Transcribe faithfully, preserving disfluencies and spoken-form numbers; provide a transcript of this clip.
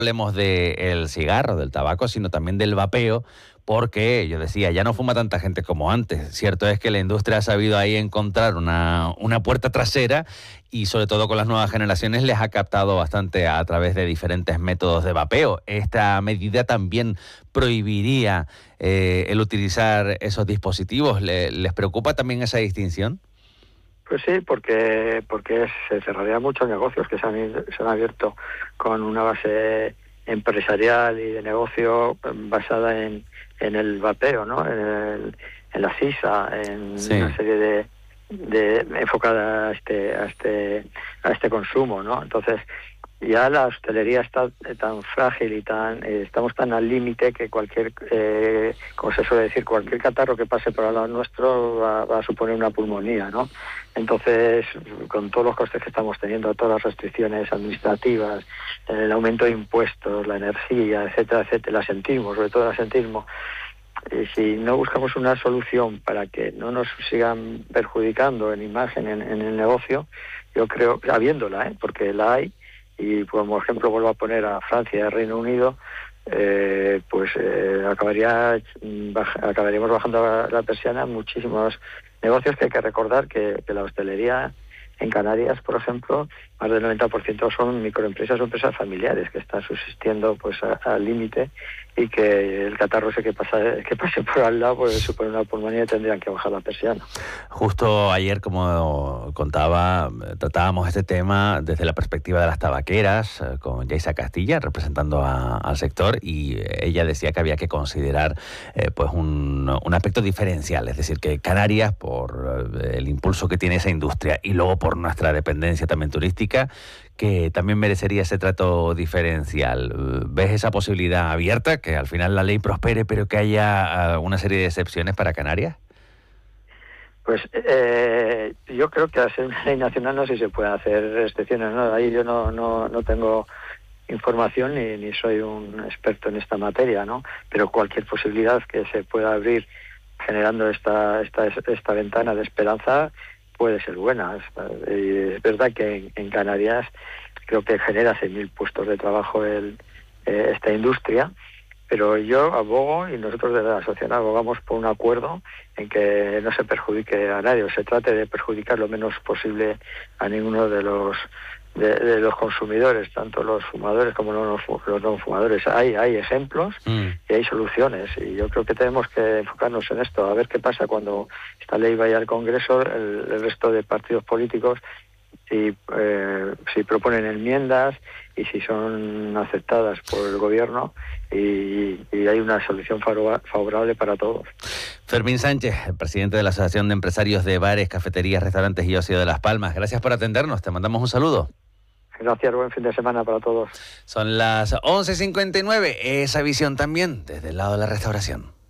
hablemos del cigarro, del tabaco, sino también del vapeo, porque yo decía, ya no fuma tanta gente como antes. Cierto es que la industria ha sabido ahí encontrar una, una puerta trasera y sobre todo con las nuevas generaciones les ha captado bastante a través de diferentes métodos de vapeo. Esta medida también prohibiría eh, el utilizar esos dispositivos. ¿Le, ¿Les preocupa también esa distinción? Pues sí, porque porque se cerrarían muchos negocios que se han, se han abierto con una base empresarial y de negocio basada en, en el vapeo, ¿no? En, el, en la sisa, en sí. Una serie de, de enfocada a este a este a este consumo, ¿no? Entonces ya la hostelería está tan frágil y tan eh, estamos tan al límite que cualquier, eh, como se suele decir, cualquier catarro que pase por al lado nuestro va, va a suponer una pulmonía, ¿no? Entonces, con todos los costes que estamos teniendo, todas las restricciones administrativas, el aumento de impuestos, la energía, etcétera, etcétera, la sentimos, sobre todo la sentimos. Y si no buscamos una solución para que no nos sigan perjudicando en imagen, en, en el negocio, yo creo, habiéndola, ¿eh? Porque la hay. Y como ejemplo vuelvo a poner a Francia y a Reino Unido, eh, pues eh, acabaría baja, acabaríamos bajando la, la persiana muchísimos negocios que hay que recordar que, que la hostelería en Canarias, por ejemplo, más del noventa por ciento son microempresas o empresas familiares que están subsistiendo pues al límite y que el catarro ese que pasa que pase por al lado pues supone una pulmonía y tendrían que bajar la persiana. Justo ayer, como contaba, tratábamos este tema desde la perspectiva de las tabaqueras con Yaisa Castilla representando a, al sector y ella decía que había que considerar eh, pues un, un aspecto diferencial, es decir, que Canarias por el impulso que tiene esa industria y luego por nuestra dependencia también turística, que también merecería ese trato diferencial. ¿Ves esa posibilidad abierta, que al final la ley prospere, pero que haya uh, una serie de excepciones para Canarias? Pues eh, yo creo que al ser una ley nacional no sé si se pueden hacer excepciones, ¿no? Ahí yo no, no, no tengo información ni, ni soy un experto en esta materia, ¿no? Pero cualquier posibilidad que se pueda abrir generando esta, esta, esta ventana de esperanza puede ser buena. Es, es verdad que en, en Canarias creo que genera seis mil puestos de trabajo el, eh, esta industria, pero yo abogo y nosotros desde la asociación abogamos por un acuerdo en que no se perjudique a nadie o se trate de perjudicar lo menos posible a ninguno de los de, de los consumidores, tanto los fumadores como los, los no fumadores. Hay hay ejemplos mm. y hay soluciones y yo creo que tenemos que enfocarnos en esto, a ver qué pasa cuando esta ley vaya al Congreso, el, el resto de partidos políticos si, eh, si proponen enmiendas y si son aceptadas por el gobierno y, y hay una solución favorable para todos. Fermín Sánchez, el presidente de la Asociación de Empresarios de Bares, Cafeterías, Restaurantes y Ocio de Las Palmas. Gracias por atendernos, te mandamos un saludo. Gracias, buen fin de semana para todos. Son las once cincuenta y nueve, esa visión también desde el lado de la restauración.